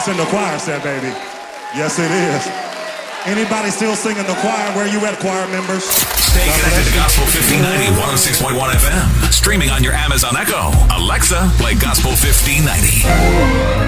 in the choir said, baby. Yes, it is. Anybody still singing the choir? Where you at, choir members? Stay connected to Gospel 1590, 106.1 FM. Streaming on your Amazon Echo. Alexa, play Gospel 1590.